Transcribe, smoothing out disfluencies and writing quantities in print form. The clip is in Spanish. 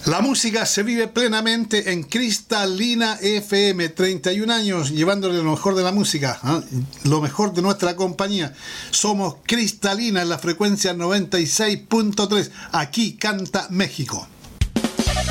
La música se vive plenamente en Cristalina FM, 31 años llevándole lo mejor de la música, lo mejor de nuestra compañía. Somos Cristalina en la frecuencia 96.3. Aquí canta México.